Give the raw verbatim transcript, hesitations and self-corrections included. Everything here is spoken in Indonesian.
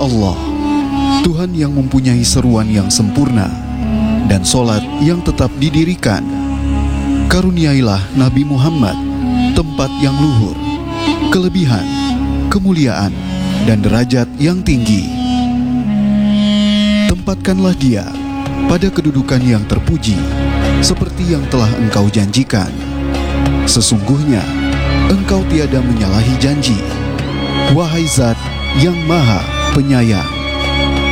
Allah, Tuhan yang mempunyai seruan yang sempurna dan solat yang tetap didirikan. Karuniailah Nabi Muhammad tempat yang luhur, kelebihan, kemuliaan, dan derajat yang tinggi. Tempatkanlah dia pada kedudukan yang terpuji, seperti yang telah engkau janjikan. Sesungguhnya engkau tiada menyalahi janji, wahai Zat yang Maha Penyayang.